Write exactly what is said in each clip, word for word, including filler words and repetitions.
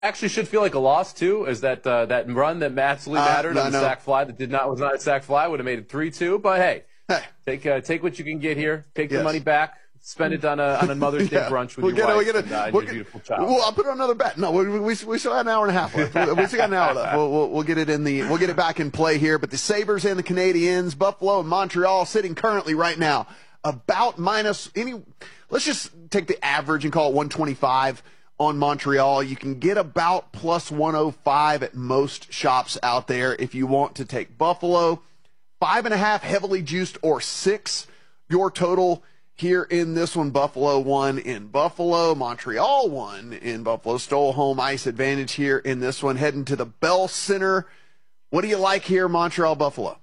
actually should feel like a loss too, is that uh, that run that absolutely mattered uh, no, on the no. sack fly that did not was not a sack fly would have made it three two. But hey, hey. take uh, take what you can get here. Take yes. the money back. Spend it on a on a Mother's Day yeah. brunch with we'll your get wife it, we'll and, get uh, it. We'll your get, beautiful child. Well, I'll put on another bet. No, we, we, we still got an hour and a half left. We, we still got an hour left. We'll, we'll, we'll get it in the we'll get it back in play here. But the Sabres and the Canadiens, Buffalo and Montreal, sitting currently right now about minus any. Let's just take the average and call it one twenty-five on Montreal. You can get about plus one oh five at most shops out there if you want to take Buffalo. Five and a half heavily juiced or six. Your total here in this one, Buffalo won in Buffalo. Montreal won in Buffalo. Stole home ice advantage here in this one. Heading to the Bell Center. What do you like here, Montreal, Buffalo?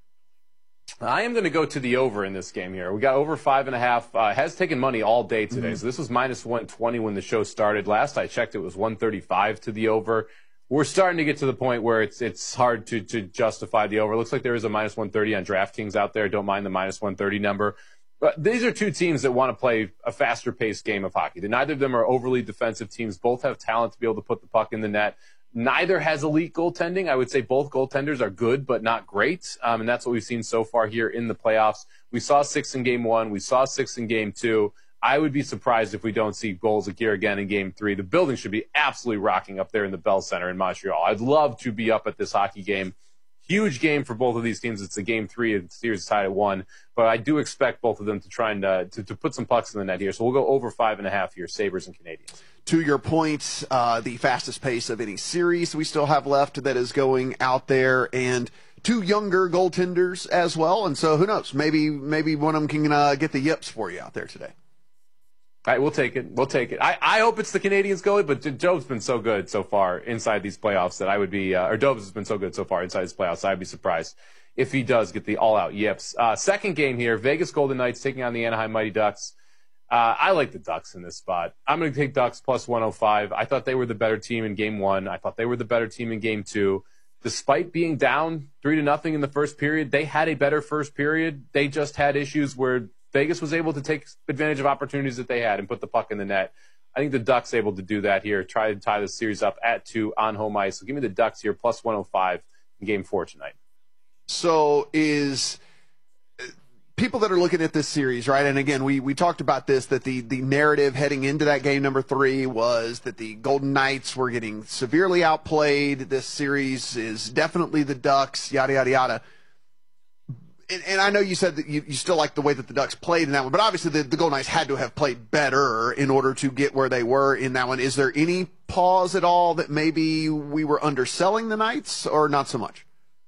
I am going to go to the over in this game here. We got over five and a half. Uh, has taken money all day today. Mm-hmm. So this was minus one twenty when the show started. Last I checked, it was one thirty-five to the over. We're starting to get to the point where it's it's hard to, to justify the over. It looks like there is a minus one thirty on DraftKings out there. Don't mind the minus one thirty number. But these are two teams that want to play a faster-paced game of hockey. Neither of them are overly defensive teams. Both have talent to be able to put the puck in the net. Neither has elite goaltending. I would say both goaltenders are good, but not great. Um, and that's what we've seen so far here in the playoffs. We saw six in game one. We saw six in game two. I would be surprised if we don't see goals here again in game three. The building should be absolutely rocking up there in the Bell Center in Montreal. I'd love to be up at this hockey game. Huge game for both of these teams. It's a game three, and the series is tied at one. But I do expect both of them to try and uh, to, to put some pucks in the net here. So we'll go over five and a half here, Sabres and Canadiens. To your point, uh, the fastest pace of any series we still have left that is going out there, and two younger goaltenders as well. And so who knows? Maybe maybe one of them can uh, get the yips for you out there today. All right, we'll take it. We'll take it. I, I hope it's the Canadiens goalie, but Jove's been so good so far inside these playoffs that I would be, uh, or Doves has been so good so far inside these playoffs, I'd be surprised if he does get the all-out yips. Uh, second game here, Vegas Golden Knights taking on the Anaheim Mighty Ducks. Uh, I like the Ducks in this spot. I'm going to take Ducks plus one oh five. I thought they were the better team in game one. I thought they were the better team in game two. Despite being down three to nothing in the first period, they had a better first period. They just had issues where Vegas was able to take advantage of opportunities that they had and put the puck in the net. I think the Ducks able to do that here, try to tie the series up at two on home ice. So give me the Ducks here, plus one oh five in game four tonight. So is people that are looking at this series, right? And again, we, we talked about this, that the, the narrative heading into that game number three was that the Golden Knights were getting severely outplayed. This series is definitely the Ducks, yada, yada, yada. And, and I know you said that you, you still like the way that the Ducks played in that one, but obviously the, the Golden Knights had to have played better in order to get where they were in that one. Is there any pause at all that maybe we were underselling the Knights, or not so much?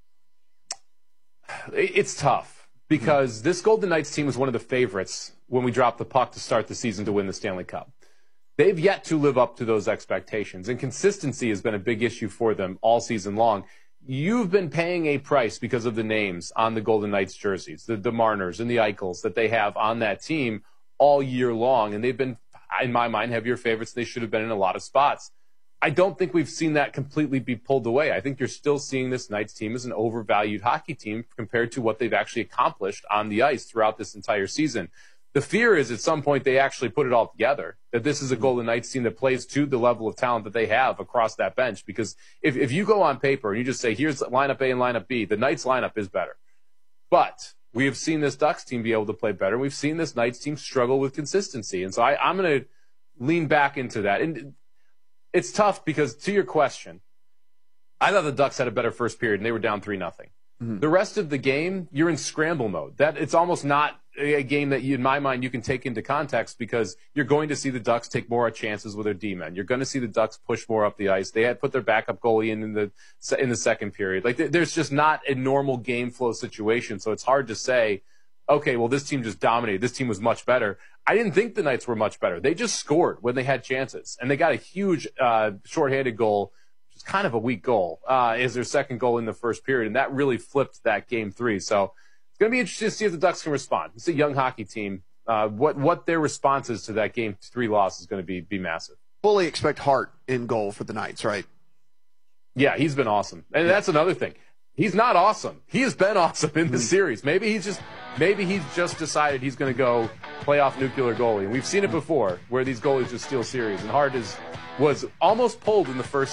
It's tough because this Golden Knights team was one of the favorites when we dropped the puck to start the season to win the Stanley Cup. They've yet to live up to those expectations, and consistency has been a big issue for them all season long. You've been paying a price because of the names on the Golden Knights jerseys, the, the Marners and the Eichels that they have on that team all year long. And they've been, in my mind, heavier favorites. They should have been in a lot of spots. I don't think we've seen that completely be pulled away. I think you're still seeing this Knights team as an overvalued hockey team compared to what they've actually accomplished on the ice throughout this entire season. The fear is at some point they actually put it all together, that this is a Golden Knights team that plays to the level of talent that they have across that bench. Because if, if you go on paper and you just say, here's lineup A and lineup B, the Knights lineup is better. But we have seen this Ducks team be able to play better. We've seen this Knights team struggle with consistency. And so I, I'm going to lean back into that. And it's tough because, to your question, I thought the Ducks had a better first period and they were down three nothing. Mm-hmm. The rest of the game, you're in scramble mode. That it's almost not a game that, you, in my mind, you can take into context because you're going to see the Ducks take more chances with their D-men. You're going to see the Ducks push more up the ice. They had put their backup goalie in in the in the second period. Like there's just not a normal game flow situation, so it's hard to say, okay, well, this team just dominated. This team was much better. I didn't think the Knights were much better. They just scored when they had chances, and they got a huge uh, shorthanded goal, which is kind of a weak goal, uh, is their second goal in the first period, and that really flipped that game three. So it's going to be interesting to see if the Ducks can respond. It's a young hockey team. Uh, what what their response is to that game three loss is going to be be massive. Fully expect Hart in goal for the Knights, right? Yeah, he's been awesome. And that's another thing. He's not awesome. He has been awesome in the series. Maybe he's just maybe he's just decided he's going to go playoff nuclear goalie. And we've seen it before where these goalies just steal series. And Hart is, was almost pulled in the first